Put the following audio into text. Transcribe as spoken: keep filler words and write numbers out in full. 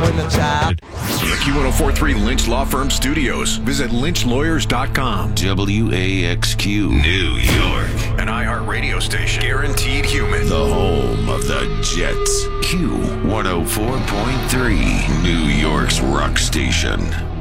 when the child. From the Q one oh four point three Lynch Law Firm Studios. Visit lynch lawyers dot com. W A X Q, New York. An iHeart radio station. Guaranteed human. The home of the Jets. Q one oh four point three, New York's rock station.